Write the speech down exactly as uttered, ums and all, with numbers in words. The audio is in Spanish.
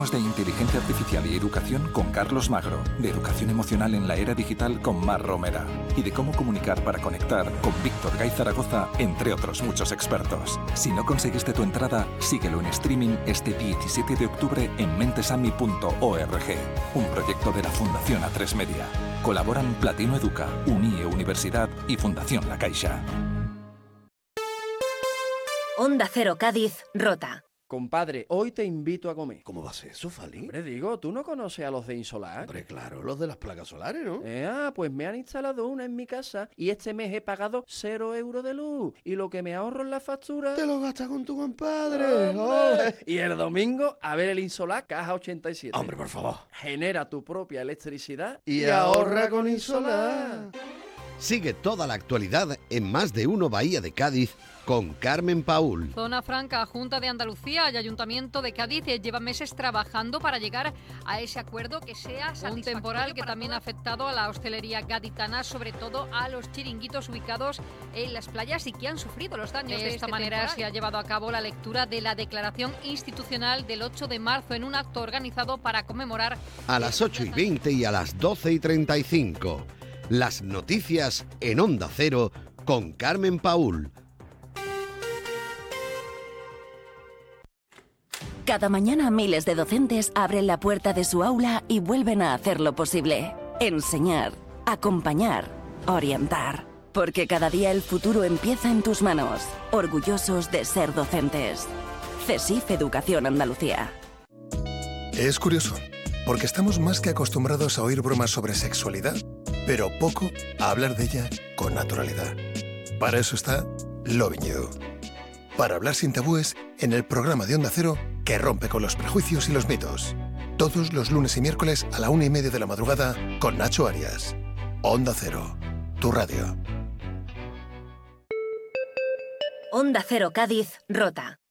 De inteligencia artificial y educación con Carlos Magro, de educación emocional en la era digital con Mar Romera y de cómo comunicar para conectar con Víctor Gay Zaragoza, entre otros muchos expertos. Si no conseguiste tu entrada, síguelo en streaming este diecisiete de octubre en mentesami punto org, un proyecto de la Fundación A tres Media. Colaboran Platino Educa, Unie Universidad y Fundación La Caixa. Onda Cero Cádiz, Rota. Compadre, hoy te invito a comer. ¿Cómo va a ser eso, Fali? Hombre, digo, ¿tú no conoces a los de Insolar? Hombre, claro, los de las placas solares, ¿no? Eh, ah, pues me han instalado una en mi casa y este mes he pagado cero euros de luz. Y lo que me ahorro en la factura... ¡Te lo gastas con tu compadre! ¡Oh! Y el domingo, a ver el Insolar Caja ochenta y siete. Hombre, por favor. Genera tu propia electricidad y, y ahorra con Insolar. Sigue toda la actualidad en Más de Uno Bahía de Cádiz con Carmen Paúl. Zona Franca, Junta de Andalucía y Ayuntamiento de Cádiz llevan meses trabajando para llegar a ese acuerdo que sea satisfactorio. Un temporal que también ha afectado a la hostelería gaditana, sobre todo a los chiringuitos ubicados en las playas y que han sufrido los daños. De, de esta este manera temporal se ha llevado a cabo la lectura de la declaración institucional del ocho de marzo en un acto organizado para conmemorar... A las ocho y veinte y a las doce y treinta y cinco. Las noticias en Onda Cero con Carmen Paúl. Cada mañana miles de docentes abren la puerta de su aula y vuelven a hacer lo posible. Enseñar, acompañar, orientar. Porque cada día el futuro empieza en tus manos. Orgullosos de ser docentes. CESIF Educación Andalucía. Es curioso, porque estamos más que acostumbrados a oír bromas sobre sexualidad, pero poco a hablar de ella con naturalidad. Para eso está Loving You. Para hablar sin tabúes en el programa de Onda Cero que rompe con los prejuicios y los mitos. Todos los lunes y miércoles a la una y media de la madrugada con Nacho Arias. Onda Cero, tu radio. Onda Cero Cádiz, Rota.